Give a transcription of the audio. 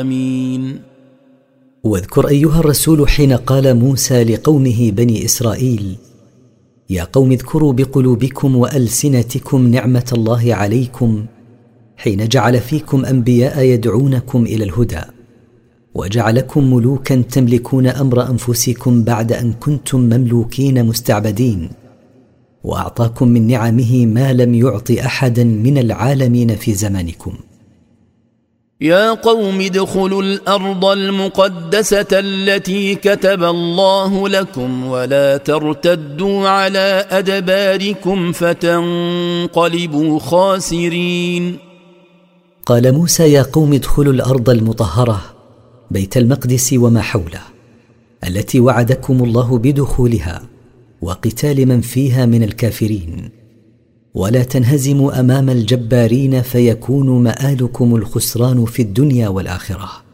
آمين. واذكر أيها الرسول حين قال موسى لقومه بني إسرائيل: يا قوم اذكروا بقلوبكم وألسنتكم نعمة الله عليكم حين جعل فيكم أنبياء يدعونكم إلى الهدى، وجعلكم ملوكا تملكون أمر أنفسكم بعد أن كنتم مملوكين مستعبدين، وأعطاكم من نعمه ما لم يعط أحدا من العالمين في زمانكم. يا قوم ادخلوا الأرض المقدسة التي كتب الله لكم ولا ترتدوا على أدباركم فتنقلبوا خاسرين. قال موسى: يا قوم ادخلوا الأرض المطهرة بيت المقدس وما حوله التي وعدكم الله بدخولها وقتال من فيها من الكافرين، ولا تنهزموا أمام الجبارين فيكون مآلكم الخسران في الدنيا والآخرة.